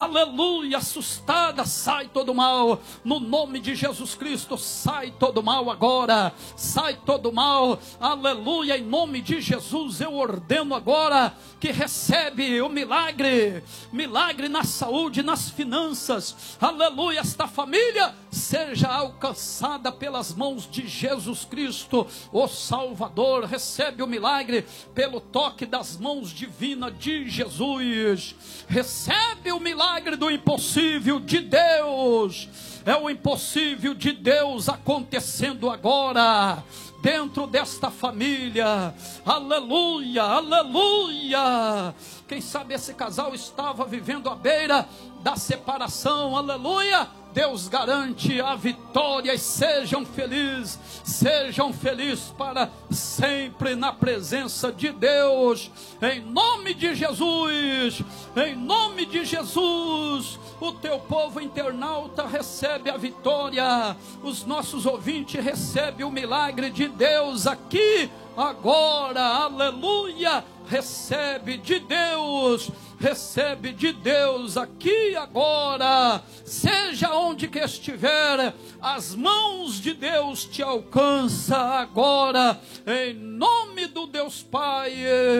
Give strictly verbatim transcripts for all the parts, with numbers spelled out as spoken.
aleluia, assustada, sai todo mal, no nome de Jesus Cristo, sai todo mal agora, sai todo mal, aleluia, em nome de Jesus, eu ordeno agora, que recebe o milagre, milagre na saúde, nas finanças, aleluia, esta família seja alcançada pelas mãos de Jesus Cristo, o Salvador, recebe o milagre pelo toque das mãos divinas de Jesus, recebe o milagre do impossível de Deus, é o impossível de Deus acontecendo agora, dentro desta família, aleluia, aleluia, quem sabe esse casal estava vivendo à beira da separação, aleluia, Deus garante a vitória e sejam felizes, sejam felizes para sempre na presença de Deus, em nome de Jesus, em nome de Jesus, o teu povo internauta recebe a vitória, os nossos ouvintes recebem o milagre de Deus aqui, agora, aleluia, recebe de Deus, recebe de Deus aqui agora, seja onde que estiver, as mãos de Deus te alcançam agora, em nome do Deus Pai,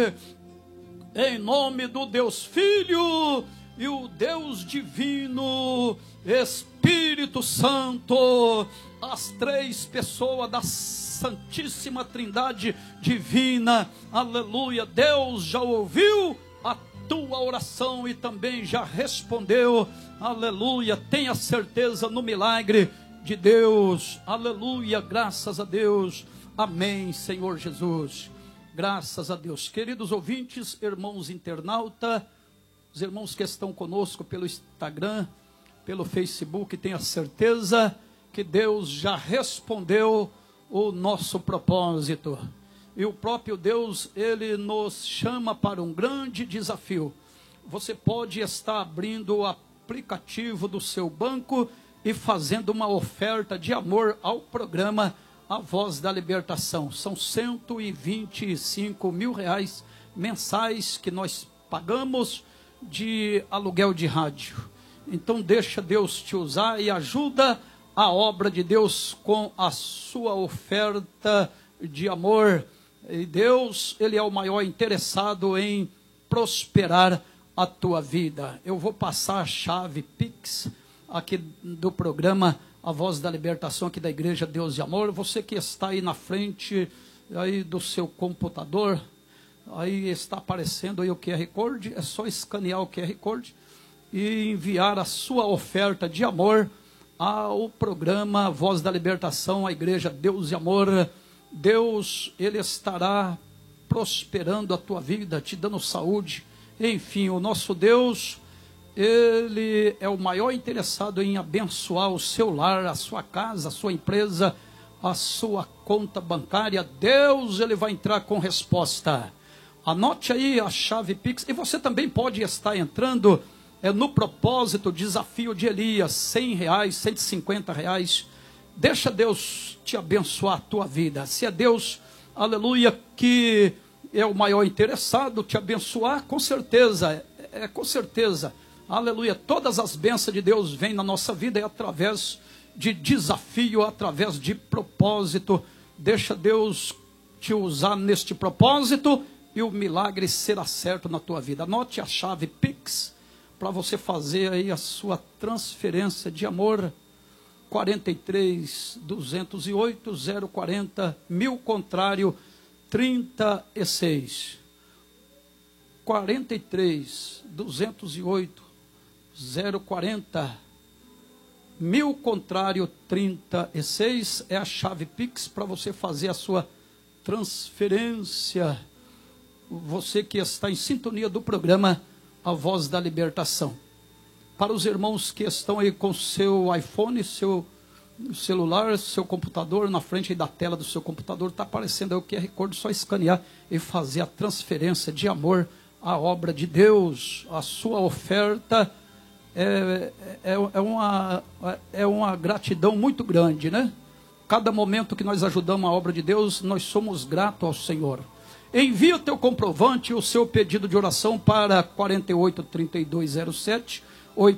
em nome do Deus Filho, e o Deus Divino, Espírito Santo, as três pessoas da Santíssima Trindade Divina, aleluia, Deus já ouviu a tua oração e também já respondeu, aleluia, tenha certeza no milagre de Deus, aleluia, graças a Deus, amém, Senhor Jesus, graças a Deus. Queridos ouvintes, irmãos internauta, os irmãos que estão conosco pelo Instagram, pelo Facebook, tenha certeza que Deus já respondeu o nosso propósito. E o próprio Deus, Ele nos chama para um grande desafio. Você pode estar abrindo o aplicativo do seu banco e fazendo uma oferta de amor ao programa A Voz da Libertação. São cento e vinte e cinco mil reais mensais que nós pagamos de aluguel de rádio. Então deixa Deus te usar e ajuda a obra de Deus com a sua oferta de amor. E Deus, Ele é o maior interessado em prosperar a tua vida. Eu vou passar a chave Pix aqui do programa A Voz da Libertação, aqui da Igreja Deus e Amor. Você que está aí na frente aí do seu computador, aí está aparecendo aí o Q R Code, é só escanear o Q R Code e enviar a sua oferta de amor ao programa Voz da Libertação, a Igreja Deus e Amor. Deus, Ele estará prosperando a tua vida, te dando saúde, enfim, o nosso Deus, Ele é o maior interessado em abençoar o seu lar, a sua casa, a sua empresa, a sua conta bancária. Deus, Ele vai entrar com resposta. Anote aí a chave Pix, e você também pode estar entrando é, no propósito, desafio de Elias, cem reais, cento e cinquenta reais, deixa Deus te abençoar a tua vida, se é Deus, aleluia, que é o maior interessado, te abençoar, com certeza, é, é com certeza, aleluia, todas as bênçãos de Deus vêm na nossa vida, é através de desafio, através de propósito, deixa Deus te usar neste propósito, e o milagre será certo na tua vida. Anote a chave Pix, para você fazer aí a sua transferência de amor, quarenta e três, duzentos e oito, zero quarenta, mil contrário, trinta e seis. quarenta e três, duzentos e oito, zero quarenta, mil contrário, trinta e seis, é a chave Pix para você fazer a sua transferência. Você que está em sintonia do programa A Voz da Libertação. Para os irmãos que estão aí com seu iPhone, seu celular, seu computador, na frente da tela do seu computador, está aparecendo aí o Q R Code, só escanear e fazer a transferência de amor à obra de Deus. A sua oferta é, é, é, uma, é uma gratidão muito grande, né? Cada momento que nós ajudamos a obra de Deus, nós somos gratos ao Senhor. Envie o teu comprovante, o seu pedido de oração para quarenta e oito, trinta e dois zero sete,